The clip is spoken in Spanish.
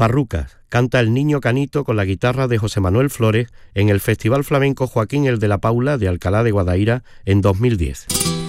Farrucas canta El Niño Canito con la guitarra de José Manuel Flores en el Festival Flamenco Joaquín el de la Paula de Alcalá de Guadaira en 2010.